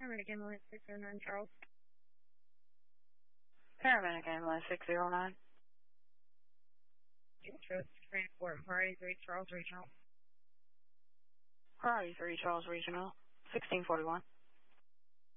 Paramedic Ambulance 609 Charles. Paramedic Ambulance 609. Transport, Priority 3 Charles Regional. Priority 3 Charles Regional, 1641.